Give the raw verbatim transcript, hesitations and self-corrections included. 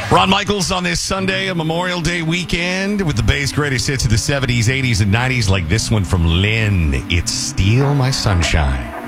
Ron Michaels on this Sunday, a Memorial Day weekend, with the Bay's greatest hits of the seventies, eighties, and nineties, like this one from Lynn. It's Steal My Sunshine.